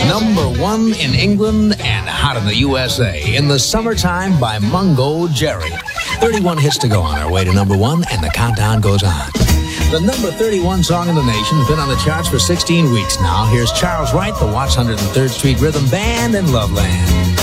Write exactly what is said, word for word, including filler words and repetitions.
Number one in England and hot in the U S A. In the Summertime by Mungo Jerry. thirty-one hits to go on our way to number one, and the countdown goes on. The number thirty-one song in the nation has been on the charts for sixteen weeks now. Here's Charles Wright, the Watts one hundred third Street Rhythm Band, and Loveland.